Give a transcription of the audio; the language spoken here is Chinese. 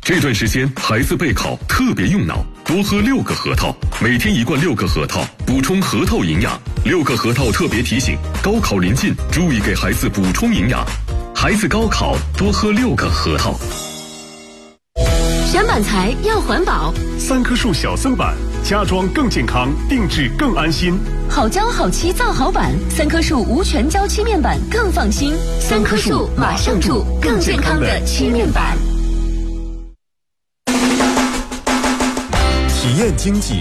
这段时间孩子备考特别用脑，多喝6个核桃，每天1罐6个核桃，补充核桃营养。6个核桃特别提醒：高考临近，注意给孩子补充营养。孩子高考多喝6个核桃。 选板材要环保 ，3棵树小森板，家装更健康，定制更安心。 好胶好漆造好板，3棵树无全胶漆面板更放心。3棵树马上住更健康的漆面板。 体验经济